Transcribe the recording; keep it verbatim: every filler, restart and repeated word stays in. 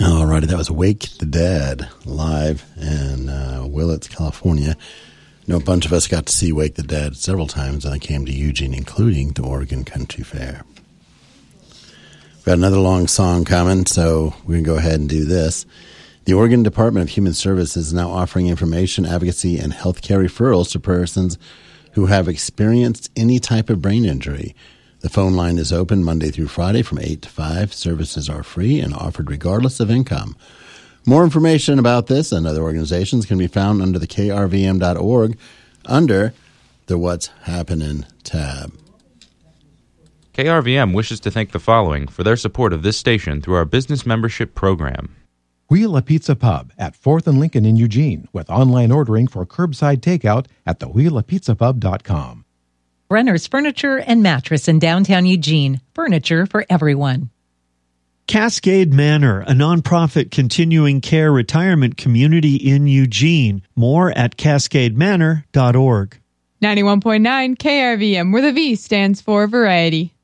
All righty, that was Wake the Dead live in uh, Willits, California. You know, a bunch of us got to see Wake the Dead several times when I came to Eugene, including the Oregon Country Fair. We've got another long song coming, so we're going to go ahead and do this. The Oregon Department of Human Services is now offering information, advocacy, and healthcare referrals to persons who have experienced any type of brain injury. The phone line is open Monday through Friday from eight to five. Services are free and offered regardless of income. More information about this and other organizations can be found under the K R V M dot org under the What's Happening tab. K R V M wishes to thank the following for their support of this station through our business membership program. Wheel a Pizza Pub at fourth and Lincoln in Eugene with online ordering for curbside takeout at the wheel a pizza pub dot com. Brenner's Furniture and Mattress in downtown Eugene. Furniture for everyone. Cascade Manor, a nonprofit continuing care retirement community in Eugene. More at cascade manor dot org. ninety-one point nine K R V M, where the V stands for variety.